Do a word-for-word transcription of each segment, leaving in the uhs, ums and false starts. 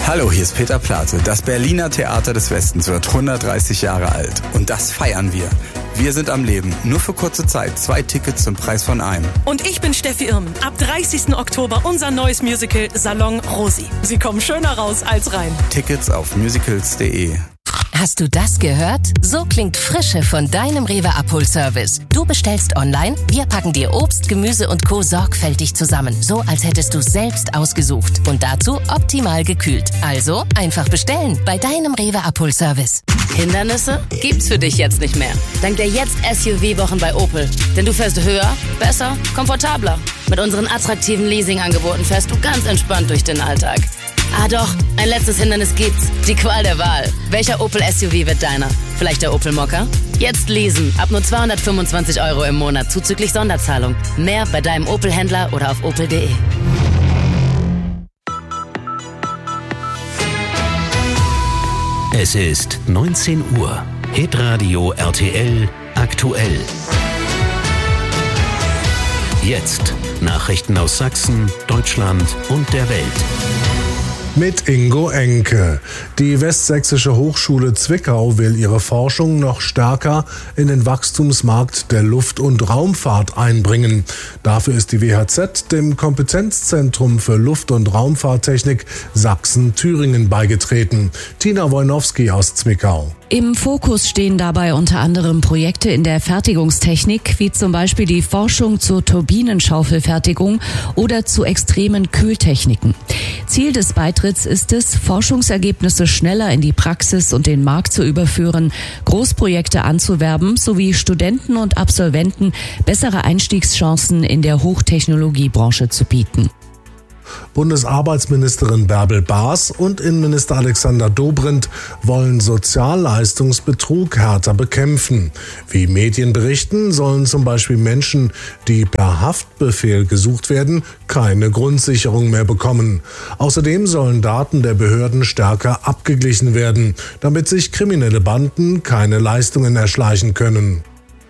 Hallo, hier ist Peter Plate. Das Berliner Theater des Westens wird hundertdreißig Jahre alt. Und das feiern wir. Wir sind am Leben. Nur für kurze Zeit. Zwei Tickets zum Preis von einem. Und ich bin Steffi Irmen. Ab dreißigsten Oktober unser neues Musical Salon Rosi. Sie kommen schöner raus als rein. Tickets auf musicals punkt de. Hast du das gehört? So klingt Frische von deinem Rewe Abholservice. Du bestellst online, wir packen dir Obst, Gemüse und Co. sorgfältig zusammen. So, als hättest du selbst ausgesucht. Und dazu optimal gekühlt. Also einfach bestellen bei deinem Rewe Abholservice. Hindernisse gibt's für dich jetzt nicht mehr. Dank der Jetzt-S U V-Wochen bei Opel. Denn du fährst höher, besser, komfortabler. Mit unseren attraktiven Leasing-Angeboten fährst du ganz entspannt durch den Alltag. Ah doch, ein letztes Hindernis gibt's. Die Qual der Wahl. Welcher Opel S U V wird deiner? Vielleicht der Opel Mokka? Jetzt leasen. Ab nur zweihundertfünfundzwanzig Euro im Monat zuzüglich Sonderzahlung. Mehr bei deinem Opel-Händler oder auf opel punkt de. Es ist neunzehn Uhr. Hitradio R T L aktuell. Jetzt Nachrichten aus Sachsen, Deutschland und der Welt. Mit Ingo Enke. Die Westsächsische Hochschule Zwickau will ihre Forschung noch stärker in den Wachstumsmarkt der Luft- und Raumfahrt einbringen. Dafür ist die W H Z dem Kompetenzzentrum für Luft- und Raumfahrttechnik Sachsen-Thüringen beigetreten. Tina Wojnowski aus Zwickau. Im Fokus stehen dabei unter anderem Projekte in der Fertigungstechnik, wie zum Beispiel die Forschung zur Turbinenschaufelfertigung oder zu extremen Kühltechniken. Ziel des Beitritts ist es, Forschungsergebnisse schneller in die Praxis und den Markt zu überführen, Großprojekte anzuwerben sowie Studenten und Absolventen bessere Einstiegschancen in der Hochtechnologiebranche zu bieten. Bundesarbeitsministerin Bärbel Baas und Innenminister Alexander Dobrindt wollen Sozialleistungsbetrug härter bekämpfen. Wie Medien berichten, sollen zum Beispiel Menschen, die per Haftbefehl gesucht werden, keine Grundsicherung mehr bekommen. Außerdem sollen Daten der Behörden stärker abgeglichen werden, damit sich kriminelle Banden keine Leistungen erschleichen können.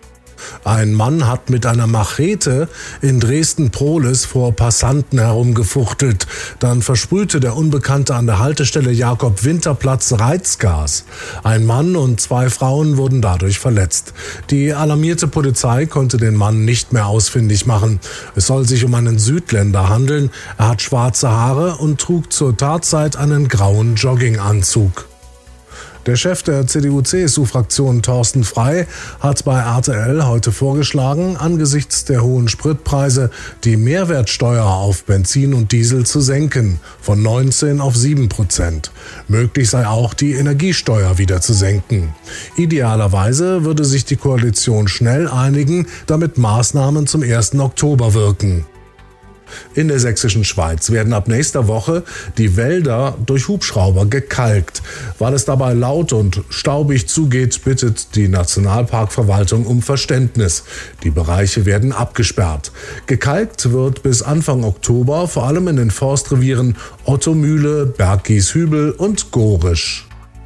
Ein Mann hat mit einer Machete in Dresden-Prohlis vor Passanten herumgefuchtelt. Dann versprühte der Unbekannte an der Haltestelle Jakob-Winter-Platz Reizgas. Ein Mann und zwei Frauen wurden dadurch verletzt. Die alarmierte Polizei konnte den Mann nicht mehr ausfindig machen. Es soll sich um einen Südländer handeln. Er hat schwarze Haare und trug zur Tatzeit einen grauen Jogginganzug. Der Chef der C D U C S U-Fraktion Thorsten Frey hat bei R T L heute vorgeschlagen, angesichts der hohen Spritpreise die Mehrwertsteuer auf Benzin und Diesel zu senken, von neunzehn auf sieben Prozent. Möglich sei auch, die Energiesteuer wieder zu senken. Idealerweise würde sich die Koalition schnell einigen, damit Maßnahmen zum ersten Oktober wirken. In der sächsischen Schweiz werden ab nächster Woche die Wälder durch Hubschrauber gekalkt. Weil es dabei laut und staubig zugeht, bittet die Nationalparkverwaltung um Verständnis. Die Bereiche werden abgesperrt. Gekalkt wird bis Anfang Oktober, vor allem in den Forstrevieren Ottomühle, Berggieshübel und Gorisch.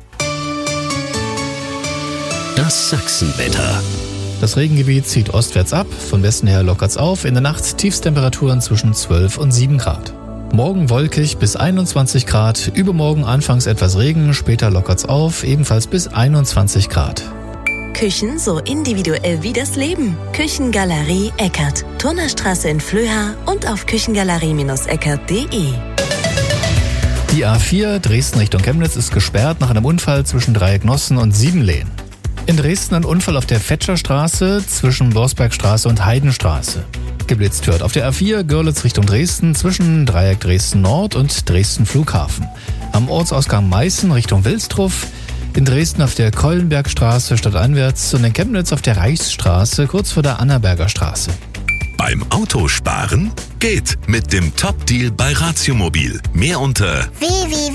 Das Sachsenwetter. Das Regengebiet zieht ostwärts ab, von Westen her lockert's auf, in der Nacht Tiefstemperaturen zwischen zwölf und sieben Grad. Morgen wolkig bis einundzwanzig Grad, übermorgen anfangs etwas Regen, später lockert's auf, ebenfalls bis einundzwanzig Grad. Küchen so individuell wie das Leben. Küchengalerie Eckert. Turnerstraße in Flöha und auf küchengalerie eckert punkt de. Die A vier Dresden Richtung Chemnitz ist gesperrt nach einem Unfall zwischen Dreiecknossen und Siebenlehen. In Dresden ein Unfall auf der Fetscherstraße zwischen Borsbergstraße und Heidenstraße. Geblitzt wird auf der A vier Görlitz Richtung Dresden zwischen Dreieck Dresden Nord und Dresden Flughafen. Am Ortsausgang Meißen Richtung Wilsdruff. In Dresden auf der Keulenbergstraße stadteinwärts und in Chemnitz auf der Reichsstraße kurz vor der Annaberger Straße. Beim Autosparen geht mit dem Top-Deal bei Ratiomobil. Mehr unter w w w